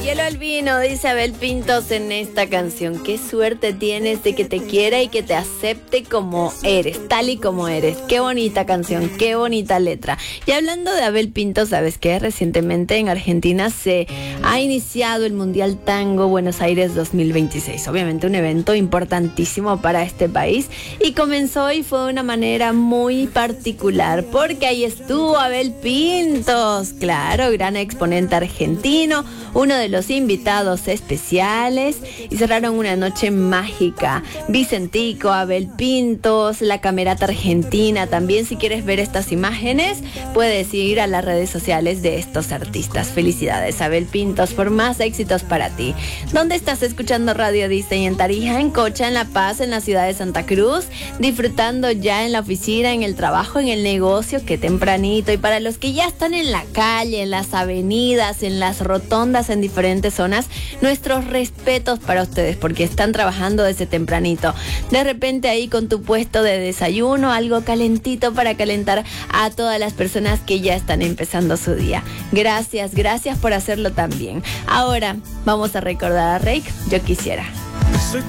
Hielo al vino, dice Abel Pintos en esta canción. Qué suerte tienes de que te quiera y que te acepte como eres, tal y como eres. Qué bonita canción, qué bonita letra. Y hablando de Abel Pintos, ¿sabes qué? Recientemente en Argentina se ha iniciado el Mundial Tango Buenos Aires 2026. Obviamente un evento importantísimo para este país. Y comenzó y fue de una manera muy particular, porque ahí estuvo Abel Pintos. Claro, gran exponente argentino, uno de los invitados especiales, y cerraron una noche mágica. Vicentico, Abel Pintos, la Camerata Argentina. También, si quieres ver estas imágenes, puedes ir a las redes sociales de estos artistas. Felicidades, Abel Pintos, por más éxitos para ti. ¿Dónde estás escuchando Radio Disney? En Tarija, en Cocha, en La Paz, en la ciudad de Santa Cruz, disfrutando ya en la oficina, en el trabajo, en el negocio. Qué tempranito. Y para los que ya están en la calle, en las avenidas, en las rotondas, en diferentes zonas, nuestros respetos para ustedes, porque están trabajando desde tempranito. De repente ahí con tu puesto de desayuno, algo calentito para calentar a todas las personas que ya están empezando su día. Gracias, gracias por hacerlo también. Ahora vamos a recordar a Reik, Yo Quisiera. Soy